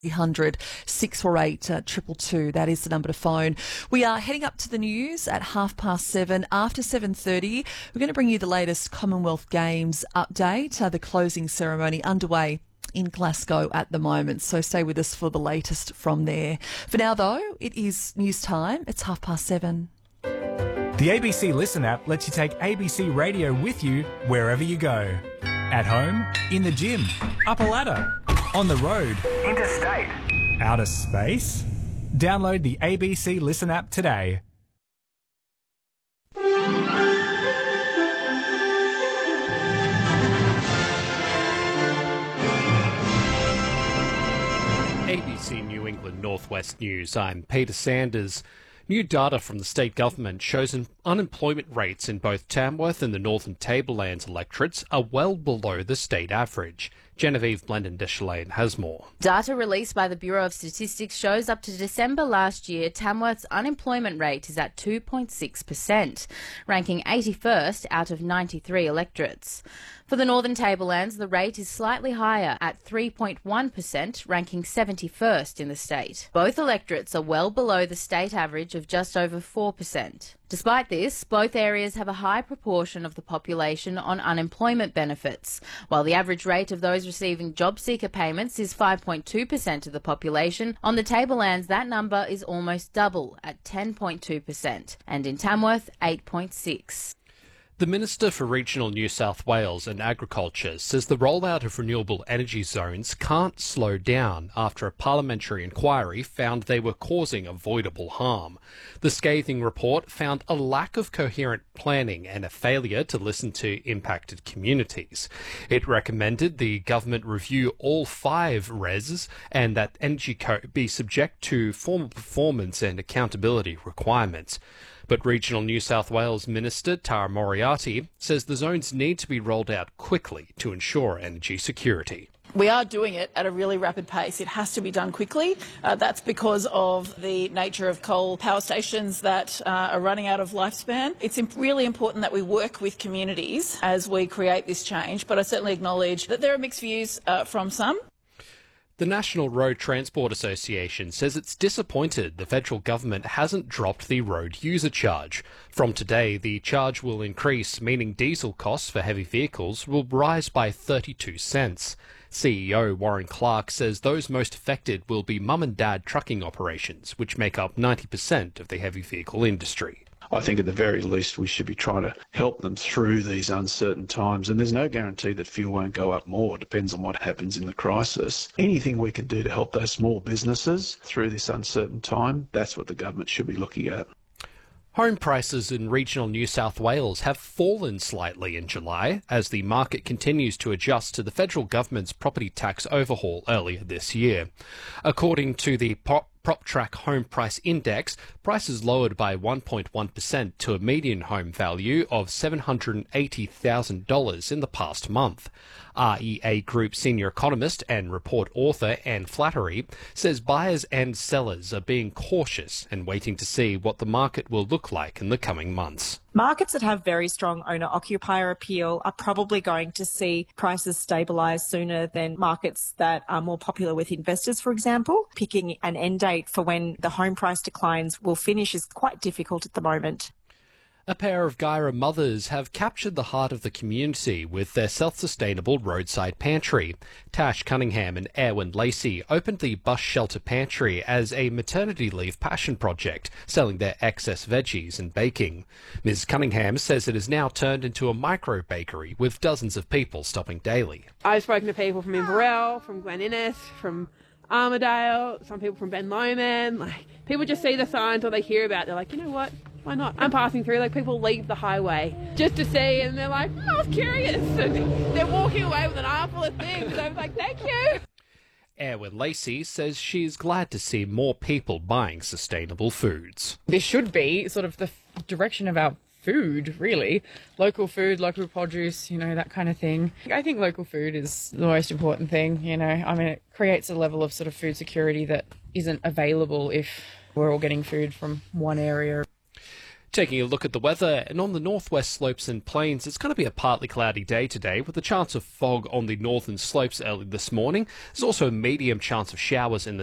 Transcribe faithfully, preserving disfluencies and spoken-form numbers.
three hundred, six four eight, two two two. That is the number to phone. We are heading up to the news at half past seven. After seven thirty, we're going to bring you the latest Commonwealth Games update. Uh, the closing ceremony underway in Glasgow at the moment. So stay with us for the latest from there. For now, though, it is news time. It's half past seven. The A B C Listen app lets you take A B C Radio with you wherever you go. At home, in the gym, up a ladder, on the road, interstate, outer space. Download the A B C Listen app today. A B C New England Northwest News. I'm Peter Sanders. New data from the state government shows unemployment rates in both Tamworth and the Northern Tablelands electorates are well below the state average. Genevieve Blendon-Deschelaine has more. Data released by the Bureau of Statistics shows up to December last year, Tamworth's unemployment rate is at two point six percent, ranking eighty-first out of ninety-three electorates. For the Northern Tablelands, the rate is slightly higher at three point one percent, ranking seventy-first in the state. Both electorates are well below the state average of just over four percent. Despite this, both areas have a high proportion of the population on unemployment benefits. While the average rate of those receiving job seeker payments is five point two percent of the population, on the Tablelands that number is almost double at ten point two percent, and in Tamworth eight point six percent. The Minister for Regional New South Wales and Agriculture says the rollout of renewable energy zones can't slow down after a parliamentary inquiry found they were causing avoidable harm. The scathing report found a lack of coherent planning and a failure to listen to impacted communities. It recommended the government review all five R E Ss and that Energy Co be subject to formal performance and accountability requirements. But Regional New South Wales Minister Tara Moriarty says the zones need to be rolled out quickly to ensure energy security. We are doing it at a really rapid pace. It has to be done quickly. Uh, that's because of the nature of coal power stations that uh, are running out of lifespan. It's imp- really important that we work with communities as we create this change, but I certainly acknowledge that there are mixed views uh, from some. The National Road Transport Association says it's disappointed the federal government hasn't dropped the road user charge. From today, the charge will increase, meaning diesel costs for heavy vehicles will rise by thirty-two cents. C E O Warren Clark says those most affected will be mum and dad trucking operations, which make up ninety percent of the heavy vehicle industry. I think at the very least we should be trying to help them through these uncertain times, and there's no guarantee that fuel won't go up more. It depends on what happens in the crisis. Anything we can do to help those small businesses through this uncertain time, that's what the government should be looking at. Home prices in regional New South Wales have fallen slightly in July as the market continues to adjust to the federal government's property tax overhaul earlier this year. According to the Pop PropTrack Home Price Index, prices lowered by one point one percent to a median home value of seven hundred eighty thousand dollars in the past month. R E A Group senior economist and report author Anne Flattery says buyers and sellers are being cautious and waiting to see what the market will look like in the coming months. Markets that have very strong owner-occupier appeal are probably going to see prices stabilise sooner than markets that are more popular with investors, for example. Picking an end date for when the home price declines will finish is quite difficult at the moment. A pair of Guyra mothers have captured the heart of the community with their self-sustainable roadside pantry. Tash Cunningham and Erwin Lacey opened the Bus Shelter Pantry as a maternity leave passion project, selling their excess veggies and baking. Miz Cunningham says it has now turned into a micro-bakery with dozens of people stopping daily. I've spoken to people from Inverell, from Glen Innes, from Armidale, some people from Ben Lomond. Like, people just see the signs or they hear about it. They're like, you know what? Why not? I'm passing through, like people leave the highway just to see, and they're like, oh, I was curious. And they're walking away with an armful of things. I was like, thank you. Erwin Lacey says she's glad to see more people buying sustainable foods. This should be sort of the f- direction of our food, really. Local food, local produce, you know, that kind of thing. I think local food is the most important thing, you know. I mean, it creates a level of sort of food security that isn't available if we're all getting food from one area. Taking a look at the weather, and on the northwest slopes and plains, it's going to be a partly cloudy day today with a chance of fog on the northern slopes early this morning. There's also a medium chance of showers in the